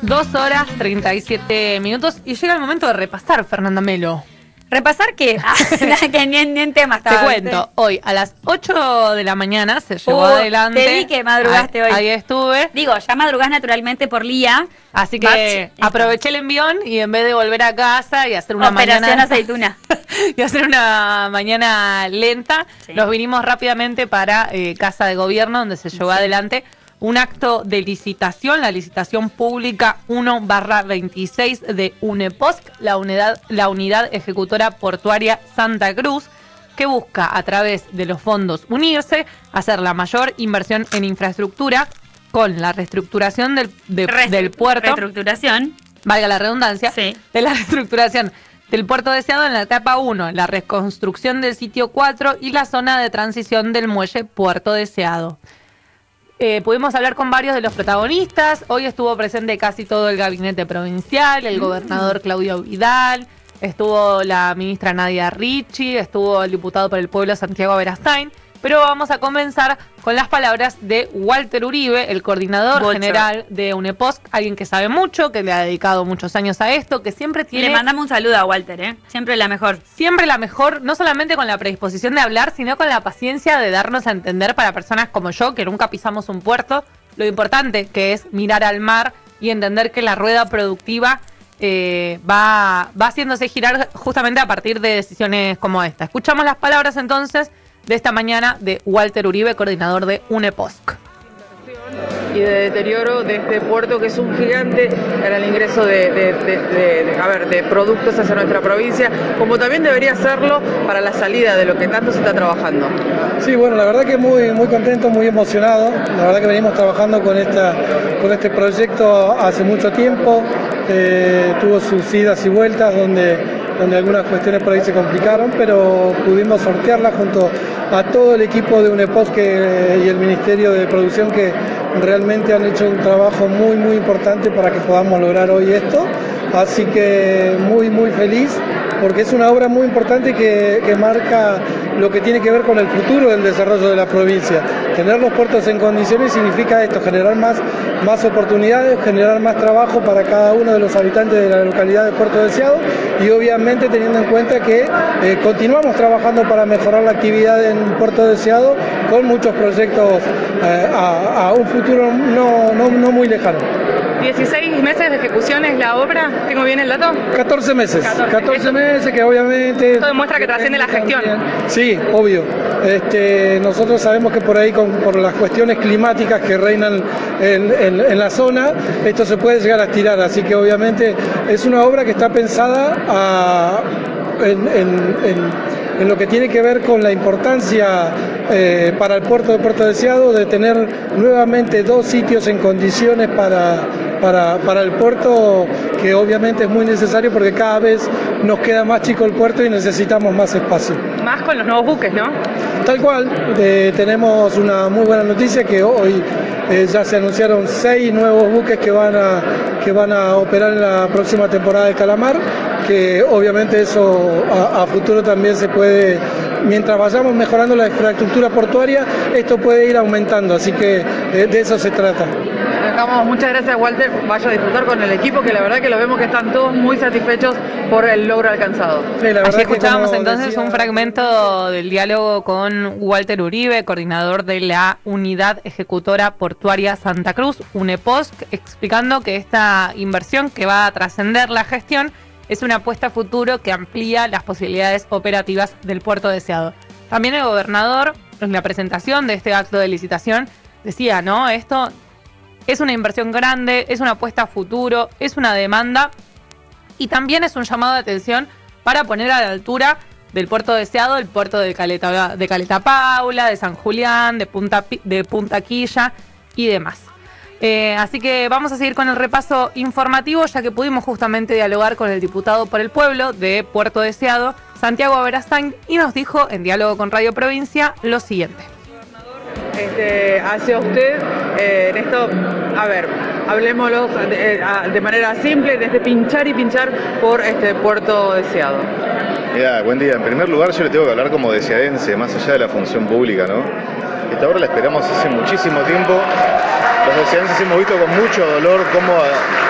2 horas 37 minutos y llega el momento de repasar, Fernanda Melo. ¿Repasar qué? Que ni en tema Te estaba. cuento, hoy a las 8 de la mañana se llevó adelante. Te vi que madrugaste hoy. Ahí estuve. Digo, ya madrugás naturalmente por Lía. Así que aproveché el envión y en vez de volver a casa y hacer una Operación aceituna. y hacer una mañana lenta, nos vinimos rápidamente para Casa de Gobierno, donde se llevó adelante un acto de licitación, la licitación pública 1/26 de UNEPOSC, la unidad ejecutora portuaria Santa Cruz, que busca a través de los fondos unirse, hacer la mayor inversión en infraestructura con la reestructuración del puerto. Reestructuración. Valga la redundancia. Sí. De la reestructuración del puerto deseado en la etapa 1, la reconstrucción del sitio 4 y la zona de transición del muelle Puerto Deseado. Pudimos hablar con varios de los protagonistas. Hoy estuvo presente casi todo el gabinete provincial, el gobernador Claudio Vidal, estuvo la ministra Nadia Ricci, estuvo el diputado por el pueblo Santiago Verastain. Pero vamos a comenzar con las palabras de Walter Uribe, el coordinador general de UNEPOSC, alguien que sabe mucho, que le ha dedicado muchos años a esto, que siempre tiene... Le mandamos un saludo a Walter, siempre la mejor. Siempre la mejor, no solamente con la predisposición de hablar, sino con la paciencia de darnos a entender para personas como yo, que nunca pisamos un puerto, lo importante que es mirar al mar y entender que la rueda productiva va haciéndose girar justamente a partir de decisiones como esta. Escuchamos las palabras entonces de esta mañana de Walter Uribe, coordinador de UNEPOSC. Y de deterioro de este puerto, que es un gigante en el ingreso de productos hacia nuestra provincia, como también debería serlo para la salida de lo que tanto se está trabajando. Sí, bueno, la verdad que muy contento, muy emocionado. La verdad que venimos trabajando con este proyecto hace mucho tiempo. Tuvo sus idas y vueltas donde algunas cuestiones por ahí se complicaron, pero pudimos sortearla junto a todo el equipo de UNEPOSC y el Ministerio de Producción, que realmente han hecho un trabajo muy importante para que podamos lograr hoy esto. Así que muy feliz, porque es una obra muy importante que marca lo que tiene que ver con el futuro del desarrollo de la provincia. Tener los puertos en condiciones significa esto, generar más oportunidades, generar más trabajo para cada uno de los habitantes de la localidad de Puerto Deseado, y obviamente teniendo en cuenta que continuamos trabajando para mejorar la actividad en Puerto Deseado con muchos proyectos a un futuro no muy lejano. 16 meses de ejecución es la obra, ¿tengo bien el dato? 14 meses. 14 meses que obviamente... Esto demuestra que trasciende la gestión. Sí, obvio. Nosotros sabemos que por ahí, por las cuestiones climáticas que reinan en la zona, esto se puede llegar a estirar, así que obviamente es una obra que está pensada en lo que tiene que ver con la importancia para el puerto de Puerto Deseado de tener nuevamente 2 sitios en condiciones para el puerto, que obviamente es muy necesario porque cada vez nos queda más chico el puerto y necesitamos más espacio. Más con los nuevos buques, ¿no? Tal cual, tenemos una muy buena noticia, que hoy ya se anunciaron 6 nuevos buques que van a operar en la próxima temporada de Calamar, que obviamente eso a futuro también se puede, mientras vayamos mejorando la infraestructura portuaria, esto puede ir aumentando, así que de eso se trata. Muchas gracias, Walter. Vaya a disfrutar con el equipo, que la verdad que lo vemos que están todos muy satisfechos por el logro alcanzado. Sí, así escuchábamos entonces un fragmento del diálogo con Walter Uribe, coordinador de la Unidad Ejecutora Portuaria Santa Cruz, UNEPOSC, explicando que esta inversión, que va a trascender la gestión, es una apuesta a futuro que amplía las posibilidades operativas del puerto deseado. También el gobernador, en la presentación de este acto de licitación, decía, ¿no? Esto es una inversión grande, es una apuesta a futuro, es una demanda y también es un llamado de atención para poner a la altura del puerto deseado el puerto de Caleta Paula, de San Julián, de Punta Quilla y demás. Así que vamos a seguir con el repaso informativo, ya que pudimos justamente dialogar con el diputado por el pueblo de Puerto Deseado, Santiago Verastain, y nos dijo en diálogo con Radio Provincia lo siguiente. Hacia usted, en esto, a ver, hablemoslo de manera simple, desde pinchar y pinchar por este Puerto Deseado. Mira, buen día. En primer lugar, yo le tengo que hablar como deseadense, más allá de la función pública, ¿no? Esta obra la esperamos hace muchísimo tiempo. Los deseadenses hemos visto con mucho dolor cómo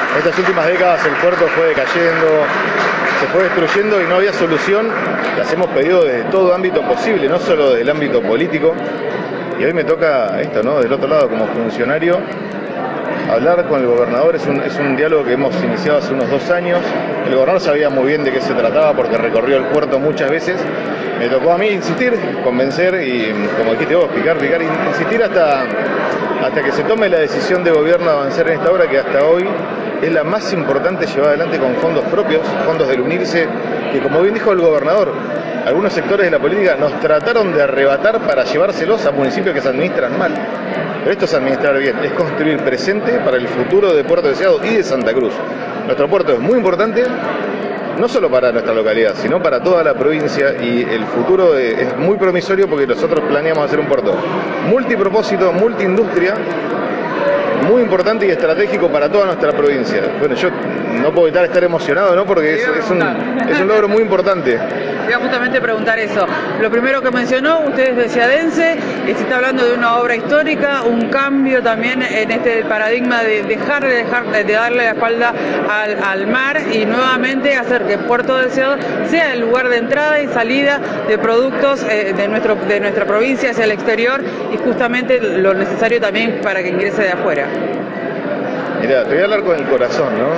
estas últimas décadas el puerto fue decayendo, se fue destruyendo y no había solución. Las hemos pedido desde todo ámbito posible, no solo del ámbito político. Y hoy me toca esto, ¿no? Del otro lado, como funcionario, hablar con el gobernador. Es un diálogo que hemos iniciado hace unos 2 años. El gobernador sabía muy bien de qué se trataba porque recorrió el puerto muchas veces. Me tocó a mí insistir, convencer y, como dijiste vos, picar, insistir hasta que se tome la decisión de gobierno de avanzar en esta obra que hasta hoy es la más importante llevada adelante con fondos propios, fondos del UNIRSE, que como bien dijo el gobernador, algunos sectores de la política nos trataron de arrebatar para llevárselos a municipios que se administran mal. Pero esto es administrar bien, es construir presente para el futuro de Puerto Deseado y de Santa Cruz. Nuestro puerto es muy importante, no solo para nuestra localidad, sino para toda la provincia, y el futuro es muy promisorio porque nosotros planeamos hacer un puerto multipropósito, multiindustria, muy importante y estratégico para toda nuestra provincia. Bueno, yo no puedo evitar estar emocionado, ¿no? Porque es un logro muy importante. Quería justamente preguntar eso. Lo primero que mencionó, usted es deseadense, se está hablando de una obra histórica, un cambio también en este paradigma de darle la espalda al mar y nuevamente hacer que Puerto Deseado sea el lugar de entrada y salida de productos de nuestra provincia hacia el exterior, y justamente lo necesario también para que ingrese de afuera. Mira, te voy a hablar con el corazón, ¿no?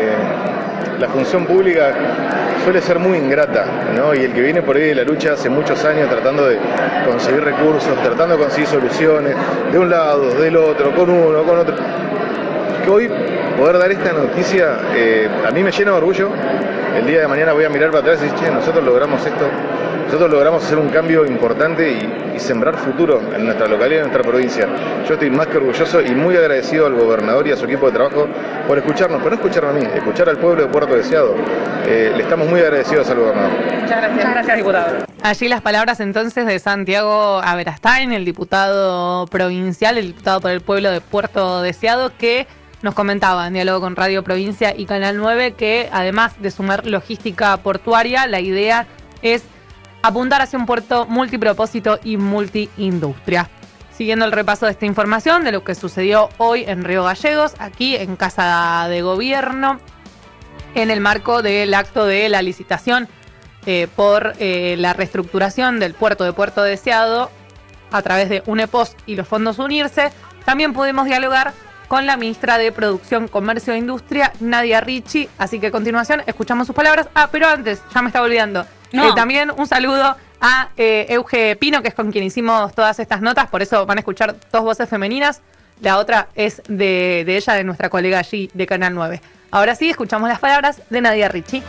La función pública suele ser muy ingrata, ¿no? Y el que viene por ahí de la lucha hace muchos años tratando de conseguir recursos, tratando de conseguir soluciones, de un lado, del otro, con uno, con otro. Que hoy poder dar esta noticia a mí me llena de orgullo. El día de mañana voy a mirar para atrás y decir, che, nosotros logramos esto. Nosotros logramos hacer un cambio importante y sembrar futuro en nuestra localidad, en nuestra provincia. Yo estoy más que orgulloso y muy agradecido al gobernador y a su equipo de trabajo por escucharnos, pero no escucharme a mí, escuchar al pueblo de Puerto Deseado. Le estamos muy agradecidos al gobernador. Muchas gracias, diputado. Allí las palabras entonces de Santiago Aberastain, el diputado provincial, el diputado por el pueblo de Puerto Deseado, que nos comentaba en diálogo con Radio Provincia y Canal 9 que además de sumar logística portuaria, la idea es apuntar hacia un puerto multipropósito y multiindustria. Siguiendo el repaso de esta información de lo que sucedió hoy en Río Gallegos, aquí en Casa de Gobierno, en el marco del acto de la licitación por la reestructuración del puerto de Puerto Deseado a través de UNEPOSC y los fondos UNIRSE, también pudimos dialogar con la ministra de Producción, Comercio e Industria, Nadia Ricci. Así que a continuación escuchamos sus palabras. Pero antes, ya me estaba olvidando. No. También un saludo a Euge Pino, que es con quien hicimos todas estas notas. Por eso van a escuchar 2 voces femeninas. La otra es de ella, de nuestra colega allí de Canal 9. Ahora sí, escuchamos las palabras de Nadia Ricci.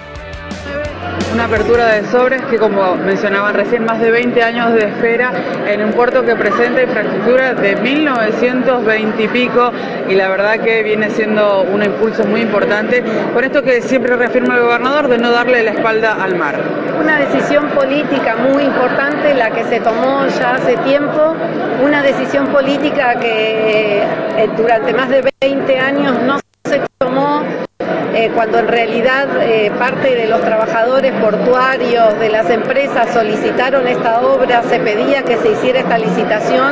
Una apertura de sobres que, como mencionaban recién, más de 20 años de espera en un puerto que presenta infraestructura de 1920 y pico, y la verdad que viene siendo un impulso muy importante con esto que siempre reafirma el gobernador de no darle la espalda al mar. Una decisión política muy importante la que se tomó ya hace tiempo, una decisión política que durante más de 20 años no se tomó. Cuando en realidad parte de los trabajadores portuarios de las empresas solicitaron esta obra, se pedía que se hiciera esta licitación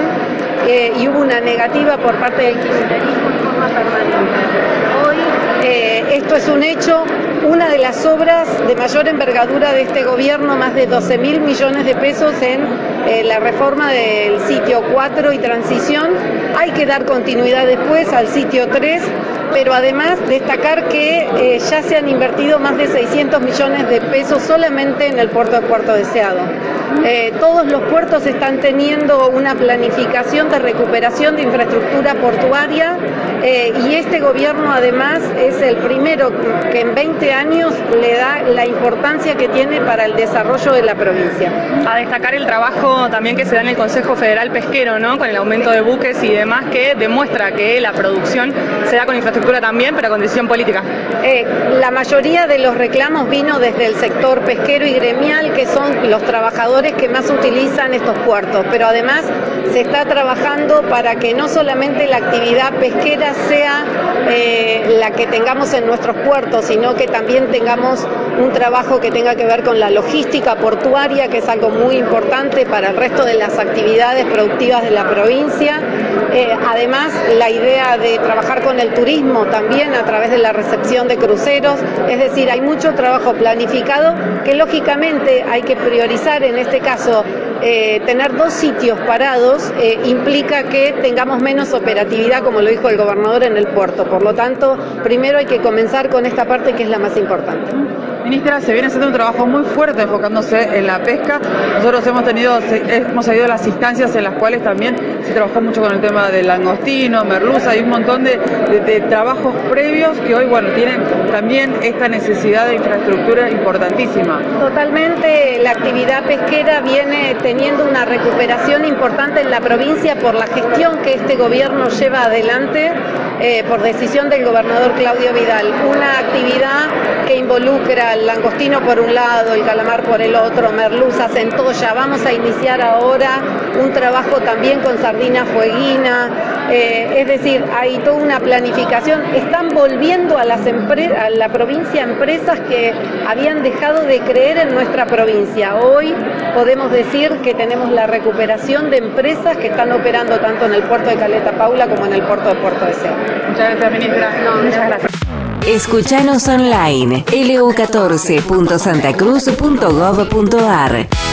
y hubo una negativa por parte del kirchnerismo en forma permanente. Hoy esto es un hecho, una de las obras de mayor envergadura de este gobierno, más de 12.000 millones de pesos en la reforma del sitio 4 y transición. Hay que dar continuidad después al sitio 3, pero además destacar que ya se han invertido más de 600 millones de pesos solamente en el puerto de Puerto Deseado. Todos los puertos están teniendo una planificación de recuperación de infraestructura portuaria y este gobierno además es el primero que en 20 años le da la importancia que tiene para el desarrollo de la provincia. A destacar el trabajo también que se da en el Consejo Federal Pesquero, ¿no? Con el aumento de buques y demás, que demuestra que la producción se da con infraestructura también, pero con decisión política. La mayoría de los reclamos vino desde el sector pesquero y gremial, que son los trabajadores que más utilizan estos puertos, pero además se está trabajando para que no solamente la actividad pesquera sea la que tengamos en nuestros puertos, sino que también tengamos un trabajo que tenga que ver con la logística portuaria, que es algo muy importante para el resto de las actividades productivas de la provincia, Además, la idea de trabajar con el turismo también a través de la recepción de cruceros, es decir, hay mucho trabajo planificado que lógicamente hay que priorizar. En este caso, tener 2 sitios parados implica que tengamos menos operatividad, como lo dijo el gobernador, en el puerto. Por lo tanto, primero hay que comenzar con esta parte que es la más importante. Ministra, se viene haciendo un trabajo muy fuerte enfocándose en la pesca. Nosotros hemos salido de las instancias en las cuales también se trabajó mucho con el tema del langostino, merluza, y un montón de trabajos previos que hoy, bueno, tienen también esta necesidad de infraestructura importantísima. Totalmente, la actividad pesquera viene teniendo una recuperación importante en la provincia por la gestión que este gobierno lleva adelante, por decisión del gobernador Claudio Vidal. Una actividad que involucra el langostino por un lado, el calamar por el otro, merluza, centolla. Vamos a iniciar ahora un trabajo también con sardina fueguina. Es decir, hay toda una planificación. Están volviendo a la provincia empresas que habían dejado de creer en nuestra provincia. Hoy podemos decir que tenemos la recuperación de empresas que están operando tanto en el puerto de Caleta Paula como en el puerto de Puerto Deseado. Muchas gracias, ministra. Muchas gracias. Escuchanos online lu14.santacruz.gov.ar